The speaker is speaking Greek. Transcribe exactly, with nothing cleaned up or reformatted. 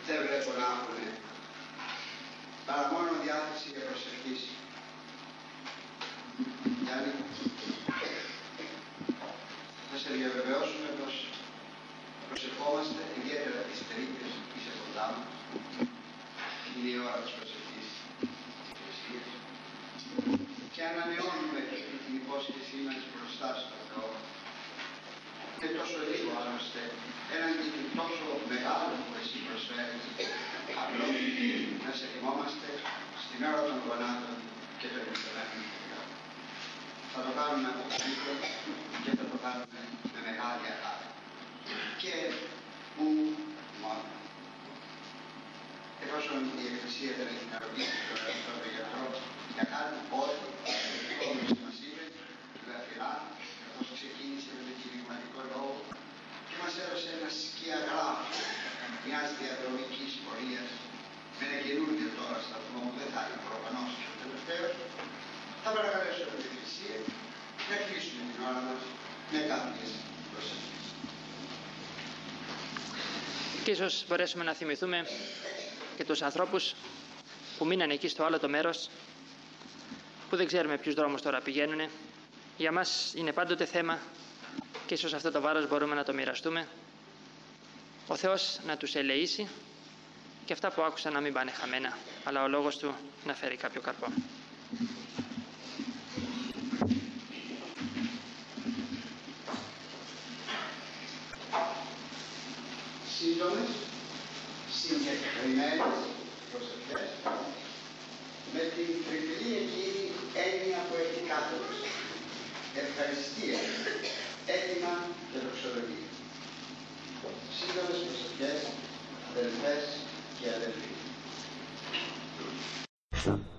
δεν βλέπω να έχουν παρά μόνο διάθεση για προσευχής. Γιάννη, θα σε διαβεβαιώσουμε πως προσευχόμαστε ιδιαίτερα τις περίπτες που είσαι κοντά μας. Είναι η ώρα της προσευχής και ανανεώνουμε την υπόσχεσή μας μπροστά στον Θεό. Είναι τόσο λίγο άλλωστε έναντι του τόσο μεγάλο που εσύ προσφέρεις, απλώς να σε θυμόμαστε στην ώρα των γονάτων και των υποδέχων. Θα το κάνουμε από πίσω και θα το κάνουμε με μεγάλη αγάπη. Και που μόνο. Εφόσον η Εκκλησία δεν έχει να ρωτήσει τον γιατρό για κάτι, ό,τι όπως μας είπε, γραφειρά, καθώς ξεκίνησε με τον κηρυγματικό λόγο και μας έδωσε ένα σκιαγράφο μιας διαδρομικής πορείας με ένα καινούργιο τώρα σταθμό που δεν θα είναι προφανώς και ο τελευταίος. Θα παρακαλέσω την Εκκλησία να κλείσουμε την ώρα μας με κάποιες προσευχές. Και ίσως μπορέσουμε να θυμηθούμε και τους ανθρώπους που μείναν εκεί στο άλλο το μέρος, που δεν ξέρουμε ποιους δρόμους τώρα πηγαίνουν. Για μας είναι πάντοτε θέμα και ίσως αυτό το βάρος μπορούμε να το μοιραστούμε. Ο Θεός να τους ελεήσει και αυτά που άκουσαν να μην πάνε χαμένα, αλλά ο λόγος Του να φέρει κάποιο καρπό. Σύντομες, συγκεκριμένες προσευχές με την τριπλή εκείνη έννοια που έχει κάθετος. Ευχαριστία, έτοιμα και δοξολογία. Σύντομες προσευχές, αδελφές και αδελφοί.